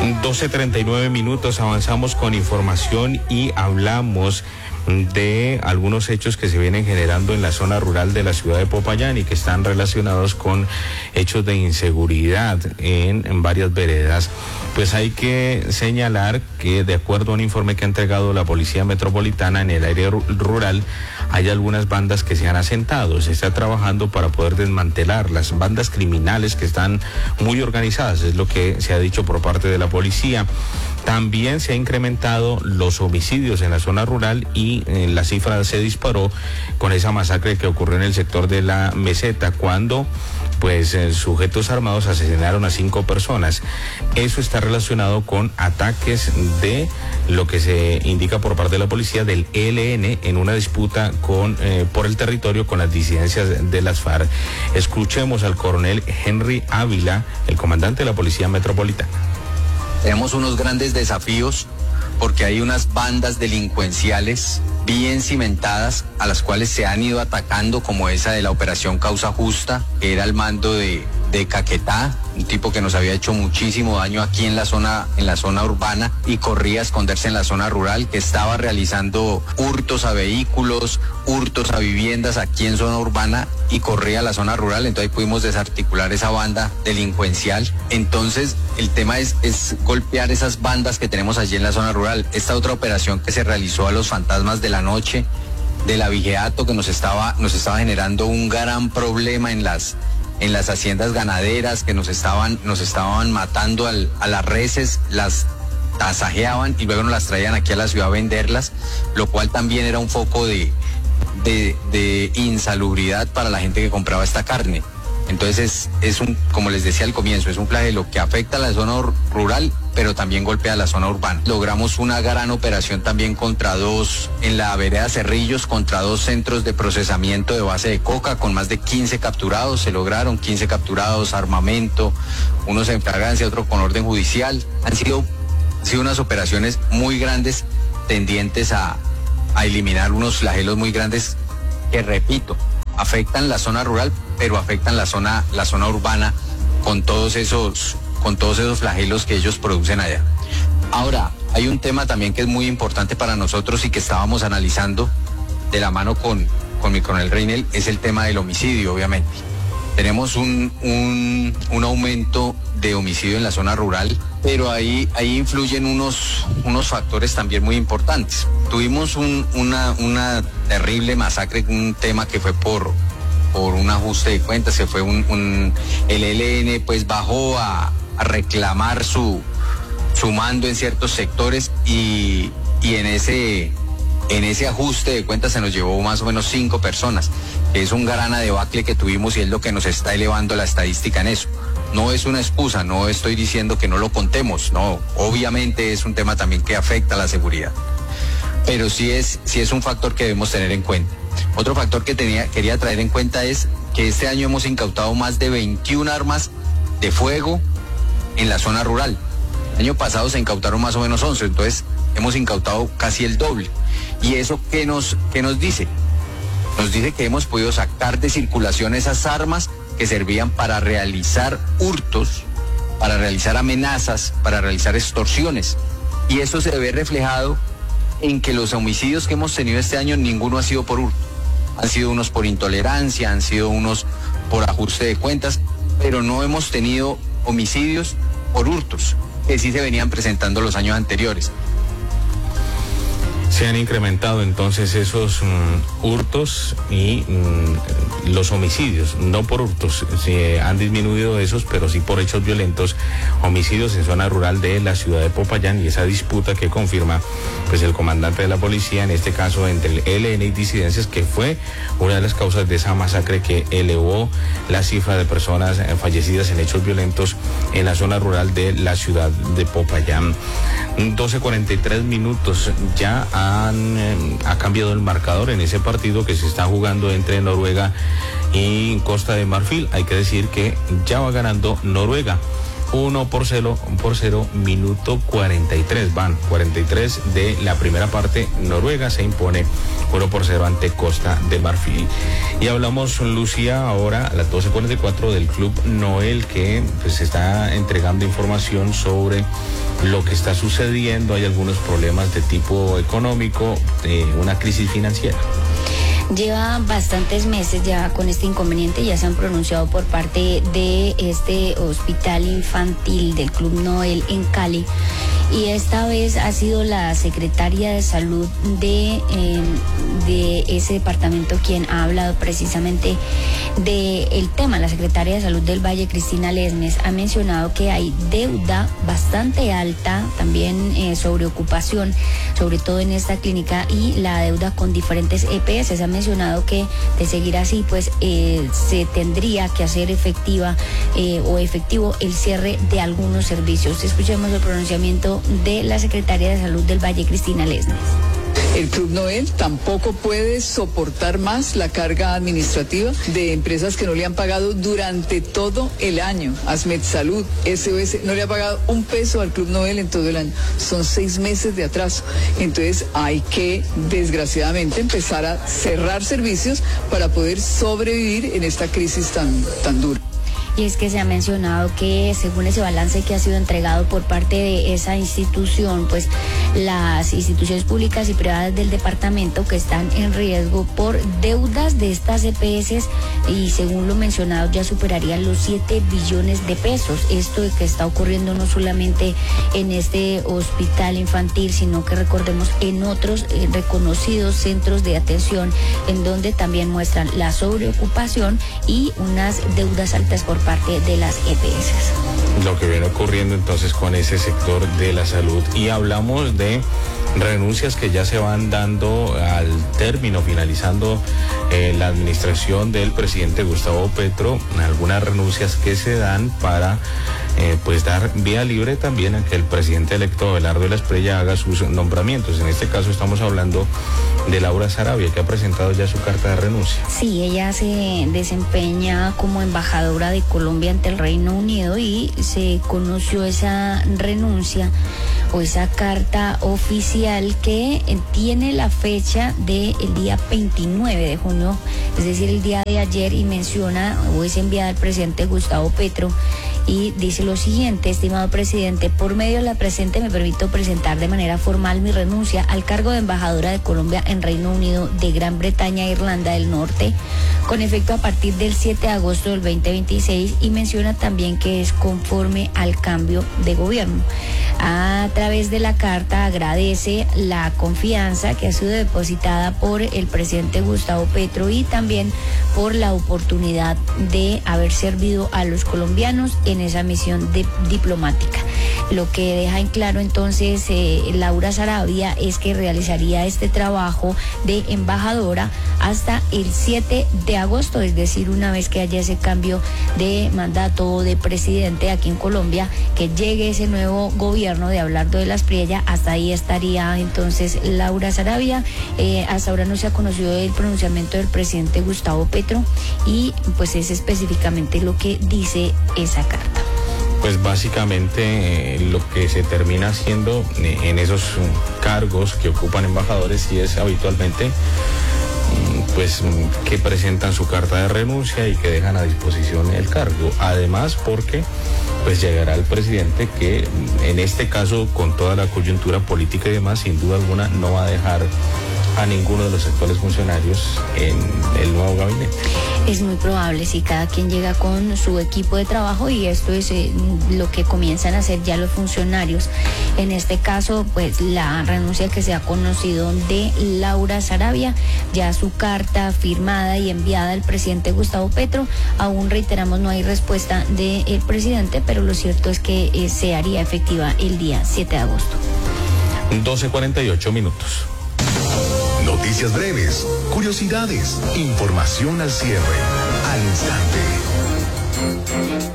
12:39, avanzamos con información y hablamos de algunos hechos que se vienen generando en la zona rural de la ciudad de Popayán y que están relacionados con hechos de inseguridad en varias veredas. Pues hay que señalar que, de acuerdo a un informe que ha entregado la Policía Metropolitana, en el área rural hay algunas bandas que se han asentado. Se está trabajando para poder desmantelar las bandas criminales que están muy organizadas, es lo que se ha dicho por parte de la policía. También se ha incrementado los homicidios en la zona rural y la cifra se disparó con esa masacre que ocurrió en el sector de la Meseta, cuando sujetos armados asesinaron a 5 personas. Eso está relacionado con ataques de lo que se indica por parte de la policía del ELN en una disputa por el territorio con las disidencias de las FARC. Escuchemos al coronel Henry Ávila, el comandante de la Policía Metropolitana. Tenemos unos grandes desafíos porque hay unas bandas delincuenciales bien cimentadas a las cuales se han ido atacando, como esa de la Operación Causa Justa, que era al mando de Caquetá, un tipo que nos había hecho muchísimo daño aquí en la zona urbana y corría a esconderse en la zona rural, que estaba realizando hurtos a vehículos, hurtos a viviendas aquí en zona urbana y corría a la zona rural. Entonces pudimos desarticular esa banda delincuencial. Entonces el tema es golpear esas bandas que tenemos allí en la zona rural. Esta otra operación que se realizó a los fantasmas de la noche, del abigeato, que nos estaba generando un gran problema en las haciendas ganaderas, que nos estaban matando a las reses, las tasajeaban y luego nos las traían aquí a la ciudad a venderlas, lo cual también era un foco de insalubridad para la gente que compraba esta carne. Entonces como les decía al comienzo, es un flagelo que afecta a la zona rural, pero también golpea a la zona urbana. Logramos una gran operación también en la vereda Cerrillos, contra 2 centros de procesamiento de base de coca, con más de 15 capturados. Se lograron 15 capturados, armamento, unos en flagrancia, otro con orden judicial. Han sido unas operaciones muy grandes, tendientes a eliminar unos flagelos muy grandes que, repito, afectan la zona rural, pero afectan la zona urbana con todos esos flagelos que ellos producen allá. Ahora, hay un tema también que es muy importante para nosotros y que estábamos analizando de la mano con mi coronel Reinel, es el tema del homicidio, obviamente. Tenemos un aumento de homicidio en la zona rural, pero ahí influyen unos factores también muy importantes. Tuvimos una terrible masacre, un tema que fue por un ajuste de cuentas, que fue el ELN pues bajó a reclamar su mando en ciertos sectores y en ese ajuste de cuentas se nos llevó más o menos 5 personas. Es un gran debacle que tuvimos y es lo que nos está elevando la estadística en eso. No es una excusa, no estoy diciendo que no lo contemos, no, obviamente es un tema también que afecta a la seguridad, pero sí es un factor que debemos tener en cuenta. Otro factor que quería traer en cuenta es que este año hemos incautado más de 21 armas de fuego en la zona rural. El año pasado se incautaron más o menos 11, entonces hemos incautado casi el doble. ¿Y eso qué nos dice? Nos dice que hemos podido sacar de circulación esas armas que servían para realizar hurtos, para realizar amenazas, para realizar extorsiones. Y eso se ve reflejado en que los homicidios que hemos tenido este año, ninguno ha sido por hurto. Han sido unos por intolerancia, han sido unos por ajuste de cuentas, pero no hemos tenido homicidios por hurtos, que sí se venían presentando los años anteriores. Se han incrementado entonces esos hurtos y los homicidios, no por hurtos, se han disminuido esos, pero sí por hechos violentos, homicidios en zona rural de la ciudad de Popayán, y esa disputa que confirma pues el comandante de la policía, en este caso entre el ELN y disidencias, que fue una de las causas de esa masacre que elevó la cifra de personas fallecidas en hechos violentos en la zona rural de la ciudad de Popayán. 12:43, ya ha cambiado el marcador en ese partido que se está jugando entre Noruega y Costa de Marfil. Hay que decir que ya va ganando Noruega 1 por 0, minuto 43, van 43 de la primera parte. Noruega se impone 1 por 0 ante Costa de Marfil. Y hablamos, Lucía, ahora a las 12:44 del Club Noel, que pues está entregando información sobre lo que está sucediendo. Hay algunos problemas de tipo económico, una crisis financiera. Lleva bastantes meses ya con este inconveniente, ya se han pronunciado por parte de este hospital infantil del Club Noel en Cali, y esta vez ha sido la secretaria de salud de ese departamento quien ha hablado precisamente del tema. La secretaria de salud del Valle, Cristina Lesmes, ha mencionado que hay deuda bastante alta, también sobreocupación, sobre todo en esta clínica, y la deuda con diferentes EPS. Ha mencionado que de seguir así, pues se tendría que hacer efectivo el cierre de algunos servicios. Escuchemos el pronunciamiento de la secretaria de salud del Valle, Cristina Lesmes. El Club Noel tampoco puede soportar más la carga administrativa de empresas que no le han pagado durante todo el año. Asmed Salud, SOS, no le ha pagado un peso al Club Noel en todo el año. Son 6 meses de atraso. Entonces hay que, desgraciadamente, empezar a cerrar servicios para poder sobrevivir en esta crisis tan dura. Y es que se ha mencionado que, según ese balance que ha sido entregado por parte de esa institución, pues las instituciones públicas y privadas del departamento que están en riesgo por deudas de estas EPS, y según lo mencionado ya superarían los 7 billones de pesos. Esto que está ocurriendo no solamente en este hospital infantil, sino que recordemos en otros reconocidos centros de atención, en donde también muestran la sobreocupación y unas deudas altas por parte de las EPS. Lo que viene ocurriendo entonces con ese sector de la salud. Y hablamos de renuncias que ya se van dando al término, finalizando la administración del presidente Gustavo Petro, algunas renuncias que se dan para pues dar vía libre también a que el presidente electo Abelardo Espriella haga sus nombramientos. En este caso estamos hablando de Laura Sarabia, que ha presentado ya su carta de renuncia. Sí, ella se desempeña como embajadora de Colombia ante el Reino Unido, y se conoció esa renuncia o esa carta oficial que tiene la fecha del día 29 de junio, es decir, el día de ayer, y menciona o es enviada al presidente Gustavo Petro. Y dice lo siguiente: estimado presidente, por medio de la presente me permito presentar de manera formal mi renuncia al cargo de embajadora de Colombia en Reino Unido, de Gran Bretaña e Irlanda del Norte, con efecto a partir del 7 de agosto del 2026, y menciona también que es conforme al cambio de gobierno. A través de la carta agradece la confianza que ha sido depositada por el presidente Gustavo Petro, y también por la oportunidad de haber servido a los colombianos en esa misión diplomática. Lo que deja en claro entonces Laura Sarabia es que realizaría este trabajo de embajadora hasta el 7 de agosto, es decir, una vez que haya ese cambio de mandato de presidente aquí en Colombia, que llegue ese nuevo gobierno de Abelardo Espriella, hasta ahí estaría entonces Laura Sarabia. Hasta ahora no se ha conocido el pronunciamiento del presidente Gustavo Petro, y pues es específicamente lo que dice esa carta. Pues básicamente lo que se termina haciendo en esos cargos que ocupan embajadores, y es habitualmente pues que presentan su carta de renuncia y que dejan a disposición el cargo. Además, porque pues llegará el presidente que en este caso, con toda la coyuntura política y demás, sin duda alguna no va a dejar a ninguno de los actuales funcionarios en el nuevo gabinete. Es muy probable, si cada quien llega con su equipo de trabajo, y esto es lo que comienzan a hacer ya los funcionarios. En este caso, pues la renuncia que se ha conocido de Laura Sarabia, ya su carta firmada y enviada al presidente Gustavo Petro. Aún reiteramos, no hay respuesta del presidente, pero lo cierto es que se haría efectiva el día 7 de agosto. 12:48 minutos. Noticias breves, curiosidades, información al cierre, al instante.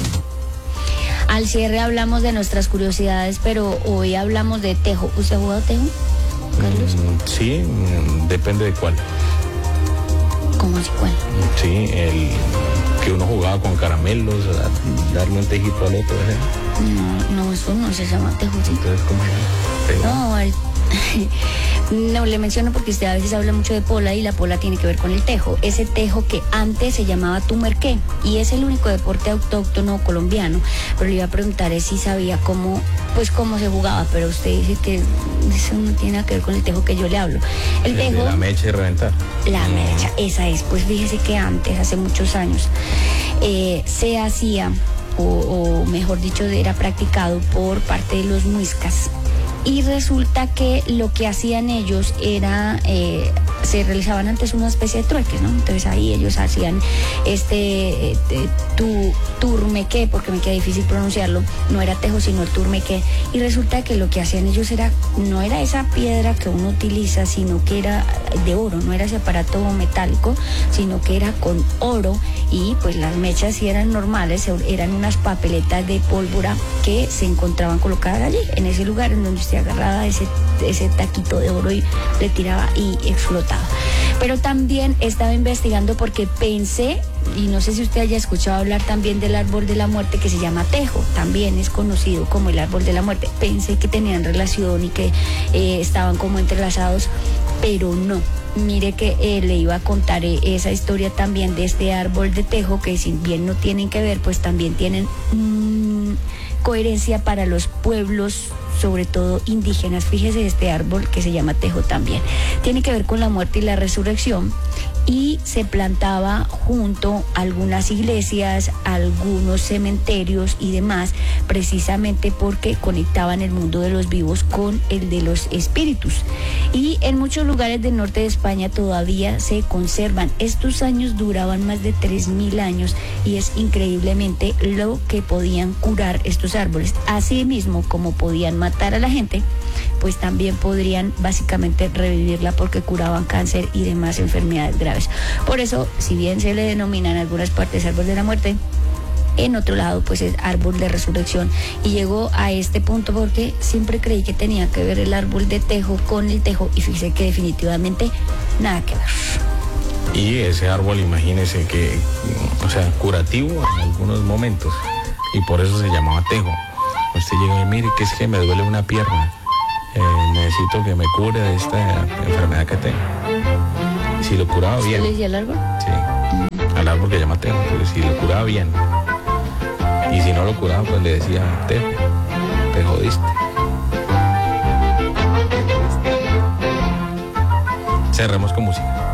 Al cierre hablamos de nuestras curiosidades, pero hoy hablamos de tejo. ¿Usted ha jugado tejo, Carlos? Sí, depende de cuál. ¿Cómo así cuál? Sí, que uno jugaba con caramelos, a darle un tejito al otro, ¿eh? No, eso no se llama tejo. Entonces, ¿cómo se llama? No, le menciono porque usted a veces habla mucho de pola y la pola tiene que ver con el tejo. Ese tejo que antes se llamaba tumerqué y es el único deporte autóctono colombiano. Pero le iba a preguntar si sabía cómo se jugaba, pero usted dice que eso no tiene nada que ver con el tejo que yo le hablo. El tejo, de la mecha y reventar. La mecha, esa es. Pues fíjese que antes, hace muchos años, se hacía, o mejor dicho, era practicado por parte de los muiscas. Y resulta que lo que hacían ellos era, se realizaban antes una especie de trueques, ¿no? Entonces ahí ellos hacían turmequé, porque me queda difícil pronunciarlo, no era tejo sino el turmequé, y resulta que lo que hacían ellos no era esa piedra que uno utiliza, sino que era de oro, no era ese aparato metálico, sino que era con oro, y pues las mechas sí eran normales, eran unas papeletas de pólvora que se encontraban colocadas allí, en ese lugar en donde usted agarraba ese taquito de oro y le tiraba y explotaba. Pero también estaba investigando porque pensé, y no sé si usted haya escuchado hablar también del árbol de la muerte que se llama tejo, también es conocido como el árbol de la muerte. Pensé que tenían relación y que estaban como entrelazados, pero no. Mire que le iba a contar esa historia también de este árbol de tejo, que si bien no tienen que ver, pues también tienen coherencia para los pueblos, sobre todo indígenas. Fíjese, este árbol que se llama tejo también tiene que ver con la muerte y la resurrección, y se plantaba junto a algunas iglesias, algunos cementerios y demás, precisamente porque conectaban el mundo de los vivos con el de los espíritus. Y en muchos lugares del norte de España todavía se conservan. Estos años duraban más de 3.000 años y es increíblemente lo que podían curar estos árboles. Así mismo como podían matar a la gente, pues también podrían básicamente revivirla porque curaban cáncer y demás enfermedades graves. Por eso, si bien se le denomina en algunas partes árbol de la muerte, en otro lado pues es árbol de resurrección. Y llegó a este punto porque siempre creí que tenía que ver el árbol de tejo con el tejo, y fíjese que definitivamente nada que ver. Y ese árbol, imagínese que, curativo en algunos momentos, y por eso se llamaba tejo. Usted llega y mire, que es que me duele una pierna, necesito que me cure de esta enfermedad que tengo. Y si lo curaba bien. ¿Usted le decía al árbol? Sí, al árbol que llama tejo, pero si lo curaba bien. Y si no lo curaba, pues le decía, tejo, te jodiste. Cerremos con música.